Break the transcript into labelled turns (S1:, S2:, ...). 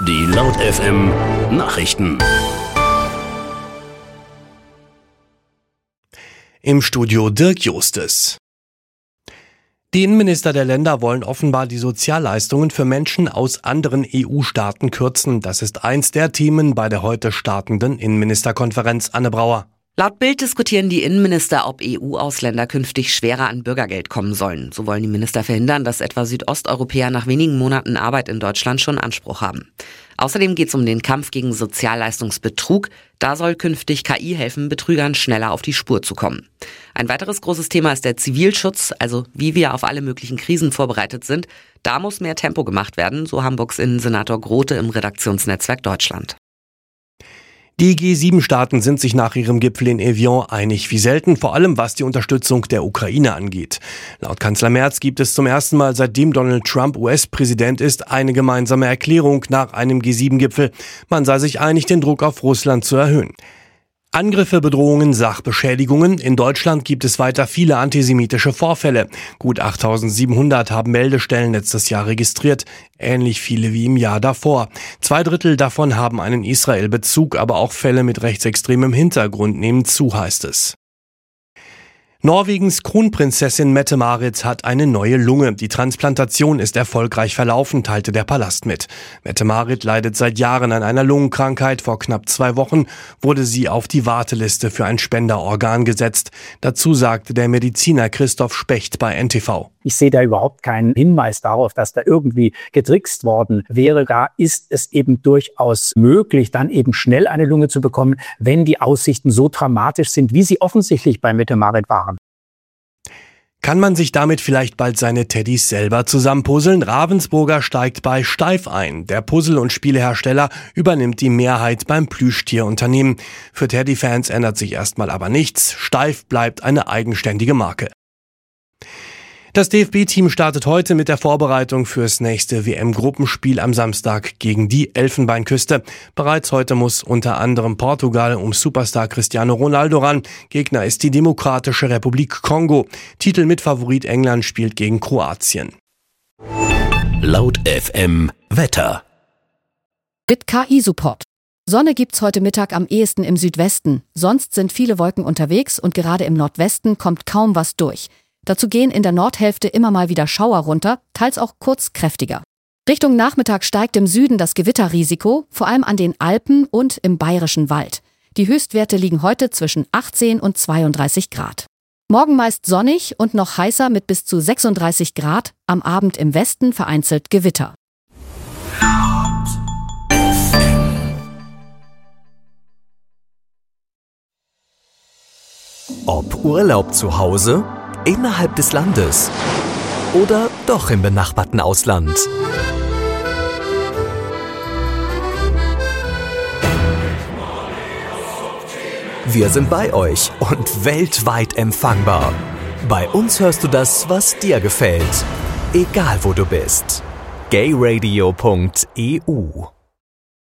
S1: Die Laut FM Nachrichten.
S2: Im Studio Dirk Justes. Die Innenminister der Länder wollen offenbar die Sozialleistungen für Menschen aus anderen EU-Staaten kürzen. Das ist eins der Themen bei der heute startenden Innenministerkonferenz. Anne Brauer.
S3: Laut Bild diskutieren die Innenminister, ob EU-Ausländer künftig schwerer an Bürgergeld kommen sollen. So wollen die Minister verhindern, dass etwa Südosteuropäer nach wenigen Monaten Arbeit in Deutschland schon Anspruch haben. Außerdem geht es um den Kampf gegen Sozialleistungsbetrug. Da soll künftig KI helfen, Betrügern schneller auf die Spur zu kommen. Ein weiteres großes Thema ist der Zivilschutz, also wie wir auf alle möglichen Krisen vorbereitet sind. Da muss mehr Tempo gemacht werden, so Hamburgs Innensenator Grote im Redaktionsnetzwerk Deutschland.
S2: Die G7-Staaten sind sich nach ihrem Gipfel in Evian einig wie selten, vor allem was die Unterstützung der Ukraine angeht. Laut Kanzler Merz gibt es zum ersten Mal, seitdem Donald Trump US-Präsident ist, eine gemeinsame Erklärung nach einem G7-Gipfel. Man sei sich einig, den Druck auf Russland zu erhöhen. Angriffe, Bedrohungen, Sachbeschädigungen. In Deutschland gibt es weiter viele antisemitische Vorfälle. Gut 8.700 haben Meldestellen letztes Jahr registriert, ähnlich viele wie im Jahr davor. 2/3 davon haben einen Israel-Bezug, aber auch Fälle mit rechtsextremem Hintergrund nehmen zu, heißt es. Norwegens Kronprinzessin Mette-Marit hat eine neue Lunge. Die Transplantation ist erfolgreich verlaufen, teilte der Palast mit. Mette-Marit leidet seit Jahren an einer Lungenkrankheit. Vor knapp 2 Wochen wurde sie auf die Warteliste für ein Spenderorgan gesetzt. Dazu sagte der Mediziner Christoph Specht bei NTV.
S4: Ich sehe da überhaupt keinen Hinweis darauf, dass da irgendwie getrickst worden wäre. Da ist es eben durchaus möglich, dann eben schnell eine Lunge zu bekommen, wenn die Aussichten so dramatisch sind, wie sie offensichtlich bei Mette-Marit waren.
S2: Kann man sich damit vielleicht bald seine Teddys selber zusammenpuzzeln? Ravensburger steigt bei Steiff ein. Der Puzzle- und Spielehersteller übernimmt die Mehrheit beim Plüschtierunternehmen. Für Teddy-Fans ändert sich erstmal aber nichts. Steiff bleibt eine eigenständige Marke. Das DFB-Team startet heute mit der Vorbereitung fürs nächste WM-Gruppenspiel am Samstag gegen die Elfenbeinküste. Bereits heute muss unter anderem Portugal um Superstar Cristiano Ronaldo ran. Gegner ist die Demokratische Republik Kongo. Titelmitfavorit England spielt gegen Kroatien.
S1: Laut FM Wetter.
S5: Mit KI-Support. Sonne gibt's heute Mittag am ehesten im Südwesten. Sonst sind viele Wolken unterwegs und gerade im Nordwesten kommt kaum was durch. Dazu gehen in der Nordhälfte immer mal wieder Schauer runter, teils auch kurz kräftiger. Richtung Nachmittag steigt im Süden das Gewitterrisiko, vor allem an den Alpen und im Bayerischen Wald. Die Höchstwerte liegen heute zwischen 18 und 32 Grad. Morgen meist sonnig und noch heißer mit bis zu 36 Grad, am Abend im Westen vereinzelt Gewitter.
S6: Ob Urlaub zu Hause, innerhalb des Landes oder doch im benachbarten Ausland. Wir sind bei euch und weltweit empfangbar. Bei uns hörst du das, was dir gefällt. Egal wo du bist. gayradio.eu